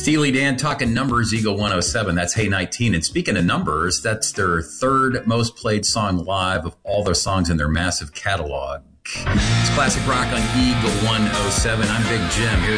Steely Dan talking numbers, Eagle 107. That's Hey 19. And speaking of numbers, that's their third most played song live of all their songs in their massive catalog. It's classic rock on Eagle 107. I'm Big Jim. Here's